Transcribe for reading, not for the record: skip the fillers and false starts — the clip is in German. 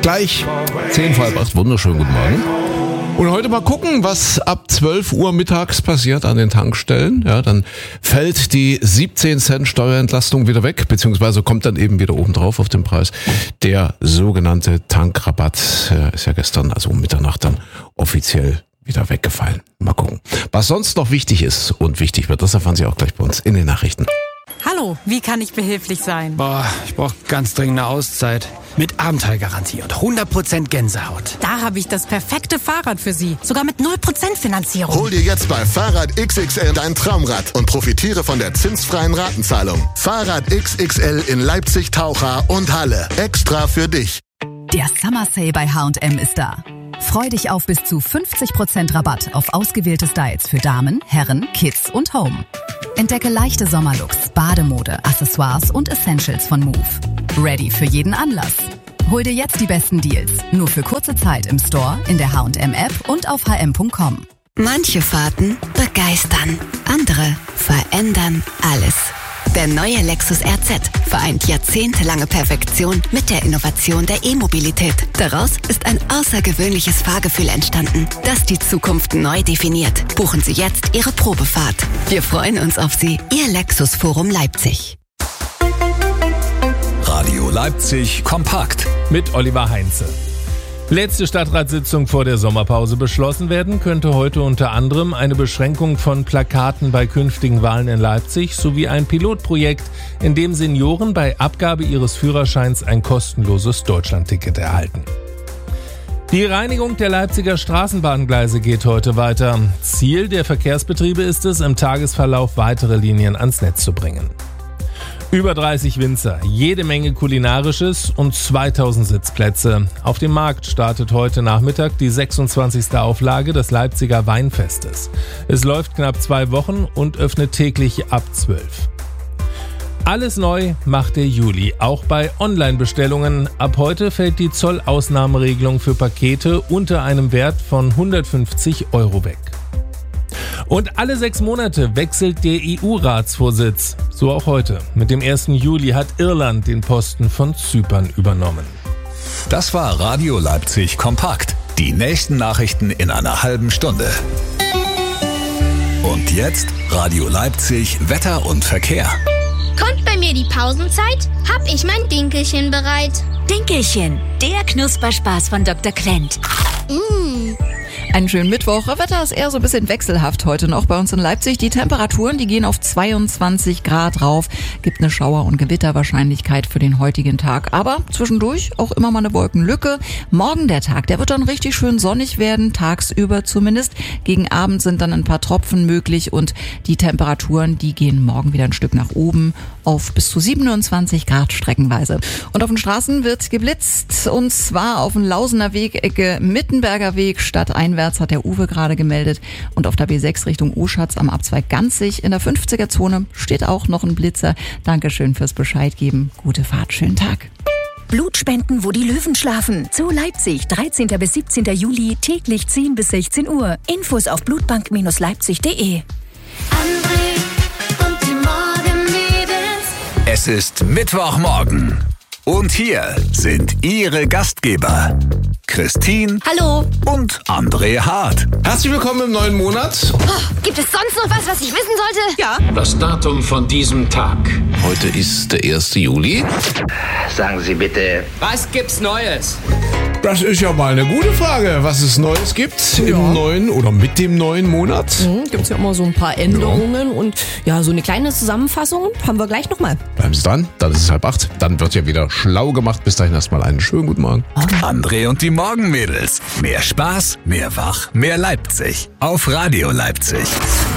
Gleich 7:45, wunderschönen guten Morgen. Und heute mal gucken, was ab 12 Uhr mittags passiert an den Tankstellen. Ja, dann fällt die 17 Cent Steuerentlastung wieder weg, beziehungsweise kommt dann eben wieder obendrauf auf den Preis. Der sogenannte Tankrabatt ist ja gestern, also um Mitternacht dann offiziell wieder weggefallen. Mal gucken. Was sonst noch wichtig ist und wichtig wird, das erfahren Sie auch gleich bei uns in den Nachrichten. Hallo, wie kann ich behilflich sein? Ich brauche ganz dringend eine Auszeit. Mit Abenteuergarantie und 100% Gänsehaut. Da habe ich das perfekte Fahrrad für Sie. Sogar mit 0% Finanzierung. Hol dir jetzt bei Fahrrad XXL dein Traumrad und profitiere von der zinsfreien Ratenzahlung. Fahrrad XXL in Leipzig, Taucha und Halle. Extra für dich. Der Summer Sale bei H&M ist da. Freu dich auf bis zu 50% Rabatt auf ausgewählte Styles für Damen, Herren, Kids und Home. Entdecke leichte Sommerlooks, Bademode, Accessoires und Essentials von Move. Ready für jeden Anlass. Hol dir jetzt die besten Deals. Nur für kurze Zeit im Store, in der H&M App und auf hm.com. Manche Fahrten begeistern, andere verändern alles. Der neue Lexus RZ vereint jahrzehntelange Perfektion mit der Innovation der E-Mobilität. Daraus ist ein außergewöhnliches Fahrgefühl entstanden, das die Zukunft neu definiert. Buchen Sie jetzt Ihre Probefahrt. Wir freuen uns auf Sie. Ihr Lexus Forum Leipzig. Radio Leipzig kompakt mit Oliver Heinze. Letzte Stadtratssitzung vor der Sommerpause. Beschlossen werden könnte heute unter anderem eine Beschränkung von Plakaten bei künftigen Wahlen in Leipzig sowie ein Pilotprojekt, in dem Senioren bei Abgabe ihres Führerscheins ein kostenloses Deutschlandticket erhalten. Die Reinigung der Leipziger Straßenbahngleise geht heute weiter. Ziel der Verkehrsbetriebe ist es, im Tagesverlauf weitere Linien ans Netz zu bringen. Über 30 Winzer, jede Menge Kulinarisches und 2000 Sitzplätze. Auf dem Markt startet heute Nachmittag die 26. Auflage des Leipziger Weinfestes. Es läuft knapp 2 Wochen und öffnet täglich ab 12. Alles neu macht der Juli, auch bei Online-Bestellungen. Ab heute fällt die Zollausnahmeregelung für Pakete unter einem Wert von 150 € weg. Und alle 6 Monate wechselt der EU-Ratsvorsitz. So auch heute. Mit dem 1. Juli hat Irland den Posten von Zypern übernommen. Das war Radio Leipzig kompakt. Die nächsten Nachrichten in einer halben Stunde. Und jetzt Radio Leipzig Wetter und Verkehr. Kommt bei mir die Pausenzeit? Hab ich mein Dinkelchen bereit. Dinkelchen, der Knusperspaß von Dr. Quent. Einen schönen Mittwoch. Wetter ist eher so ein bisschen wechselhaft heute noch bei uns in Leipzig. Die Temperaturen, die gehen auf 22 Grad rauf. Gibt eine Schauer- und Gewitterwahrscheinlichkeit für den heutigen Tag. Aber zwischendurch auch immer mal eine Wolkenlücke. Morgen der Tag, der wird dann richtig schön sonnig werden, tagsüber zumindest. Gegen Abend sind dann ein paar Tropfen möglich und die Temperaturen, die gehen morgen wieder ein Stück nach oben auf bis zu 27 Grad streckenweise. Und auf den Straßen wird geblitzt und zwar auf dem Lausener Weg, Ecke Mittenberger Weg, stadteinwärts hat der Uwe gerade gemeldet und auf der B6 Richtung Oschatz am Abzweig Ganzig in der 50er-Zone steht auch noch ein Blitzer. Dankeschön fürs Bescheid geben. Gute Fahrt, schönen Tag. Blutspenden, wo die Löwen schlafen. Zu Leipzig, 13. bis 17. Juli, täglich 10 bis 16 Uhr. Infos auf blutbank-leipzig.de. Es ist Mittwochmorgen. Und hier sind Ihre Gastgeber, Christine Hallo. und André Hart. Herzlich willkommen im neuen Monat. Gibt es sonst noch was ich wissen sollte? Ja. Das Datum von diesem Tag. Heute ist der 1. Juli. Sagen Sie bitte, Was gibt's Neues? Das ist ja mal eine gute Frage, was es Neues gibt im neuen oder mit dem neuen Monat. Gibt es ja immer so ein paar Änderungen und ja, so eine kleine Zusammenfassung haben wir gleich nochmal. Bleiben Sie dran, dann ist es 7:30. Dann wird ja wieder schlau gemacht. Bis dahin erstmal einen schönen guten Morgen. André und die Morgenmädels. Mehr Spaß, mehr Wach, mehr Leipzig. Auf Radio Leipzig.